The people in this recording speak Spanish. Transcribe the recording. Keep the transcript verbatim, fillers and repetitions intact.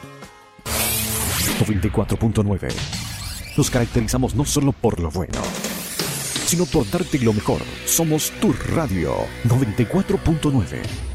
noventa y cuatro punto nueve. Nos caracterizamos no solo por lo bueno, sino por darte lo mejor. Somos tu radio noventa y cuatro punto nueve.